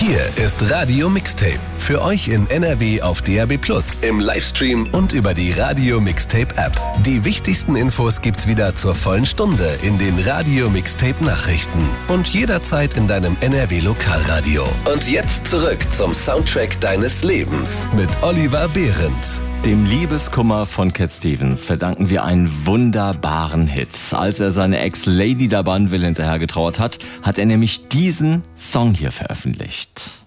Hier ist Radio Mixtape. Für euch in NRW auf DAB+, im Livestream und über die Radio Mixtape App. Die wichtigsten Infos gibt's wieder zur vollen Stunde in den Radio Mixtape Nachrichten und jederzeit in deinem NRW Lokalradio. Und jetzt zurück zum Soundtrack deines Lebens mit Oliver Behrendt. Dem Liebeskummer von Cat Stevens verdanken wir einen wunderbaren Hit. Als er seine Ex Lady da Banville hinterhergetrauert hat, hat er nämlich diesen Song hier veröffentlicht.